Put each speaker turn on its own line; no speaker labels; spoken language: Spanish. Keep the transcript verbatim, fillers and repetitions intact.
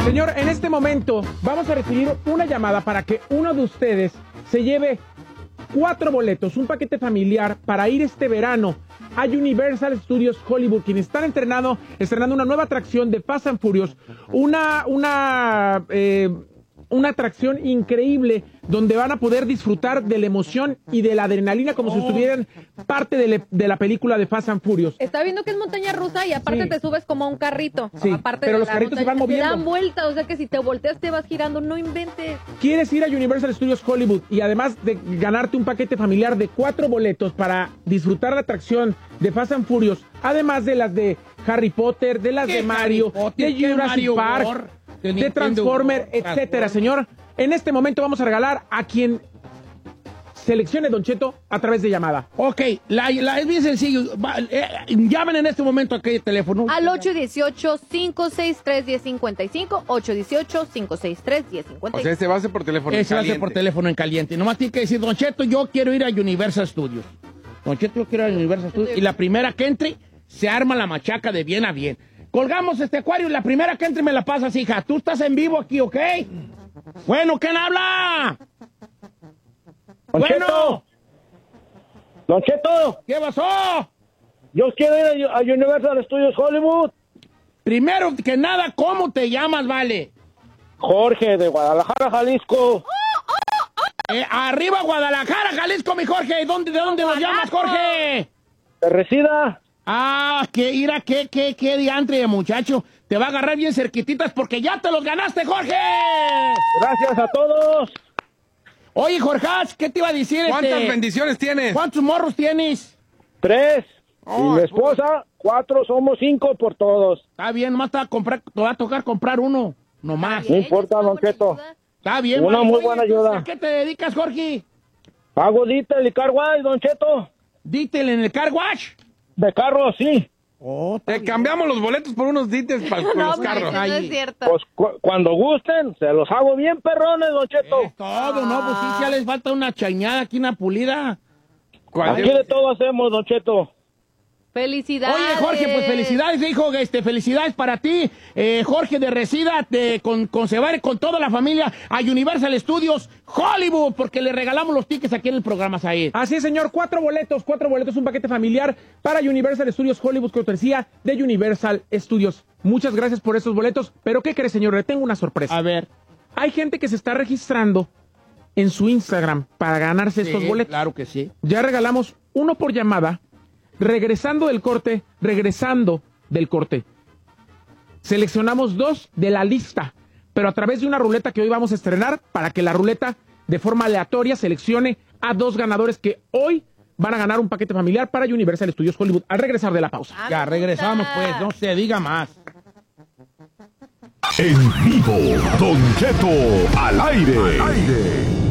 Señor, en este momento vamos a recibir una llamada para que uno de ustedes se lleve cuatro boletos, un paquete familiar para ir este verano a Universal Studios Hollywood, quienes están estrenando, estrenando una nueva atracción de Fast and Furious, una, una, eh, una atracción increíble donde van a poder disfrutar de la emoción y de la adrenalina como oh. si estuvieran parte de, le, de la película de Fast and Furious.
Está viendo que es montaña rusa y aparte sí. te subes como a un carrito.
Sí,
aparte
pero
de
los carritos
montaña,
se van moviendo.
Se dan vueltas, o sea que si te volteas te vas girando, no inventes.
¿Quieres ir a Universal Studios Hollywood y además de ganarte un paquete familiar de cuatro boletos para disfrutar la atracción de Fast and Furious, además de las de Harry Potter, de las de Mario, Potter, de Jurassic Park, War, de, de Transformer, etcétera, señor? En este momento vamos a regalar a quien seleccione Don Cheto a través de llamada.
Ok, la, la, es bien sencillo. Va, eh, llamen en este momento a aquel teléfono.
Al ocho uno ocho, cinco seis tres, uno cero cinco cinco, ocho uno ocho, cinco seis tres, uno cero cinco cinco.
O sea, este va a ser por teléfono
Ese
en caliente.
va a ser por teléfono en caliente. Nomás tiene que decir, Don Cheto, yo quiero ir a Universal Studios. Don Cheto, yo quiero ir a Universal Studios. Y la primera que entre, se arma la machaca de bien a bien. Colgamos este acuario y la primera que entre me la pasas, hija. Tú estás en vivo aquí, ¿ok? Bueno, ¿quién habla?
Don
bueno.
Cheto. Don Cheto.
¿Qué pasó?
Yo quiero ir a Universal Studios Hollywood.
Primero que nada, ¿cómo te llamas, vale?
Jorge, de Guadalajara, Jalisco.
Eh, arriba Guadalajara, Jalisco, mi Jorge. ¿Dónde, ¿De dónde nos llamas, Jorge?
De Resida.
Ah, que ira, qué, qué, qué diantre, muchacho. Te va a agarrar bien cerquititas porque ya te los ganaste, Jorge.
Gracias a todos.
Oye, Jorge, ¿qué te iba a decir?
¿Cuántas
este?
bendiciones tienes?
¿Cuántos morros tienes?
Tres.
Oh,
y mi esposa, cuatro, somos cinco por todos.
Está bien, nomás te va a, comprar, te va a tocar comprar uno, nomás.
No importa, Don Cheto.
Está bien.
Una
vale.
muy
Oye,
buena ayuda.
¿A qué te dedicas, Jorge?
Hago dítel y car wash, Don Cheto.
¿Dítel en el car wash?
De carro, sí.
Oh,
Te bien. Cambiamos los boletos por unos dites para
no,
los carros.
No es cierto.
Pues cu cuando gusten, se los hago bien perrones, Don Cheto.
Es todo, ¿no? Pues sí, ya les falta una chañada aquí, una pulida.
Aquí de todo hacemos, Don Cheto.
Felicidades.
Oye, Jorge, pues felicidades, hijo, este, felicidades para ti, eh, Jorge de Resida, de, con, con se va con toda la familia a Universal Studios Hollywood, porque le regalamos los tickets aquí en el programa, Said.
Así es, señor, cuatro boletos, cuatro boletos, un paquete familiar para Universal Studios Hollywood, cortesía de Universal Studios. Muchas gracias por estos boletos, pero ¿qué crees, señor? Le tengo una sorpresa.
A ver.
Hay gente que se está registrando en su Instagram para ganarse
Sí,
estos boletos.
Claro que sí.
Ya regalamos uno por llamada. Regresando del corte, regresando del corte, seleccionamos dos de la lista, pero a través de una ruleta que hoy vamos a estrenar para que la ruleta de forma aleatoria seleccione a dos ganadores que hoy van a ganar un paquete familiar para Universal Studios Hollywood al regresar de la pausa.
Ah,
ya regresamos pues, no se diga más.
En vivo, Don Cheto al aire. Al aire.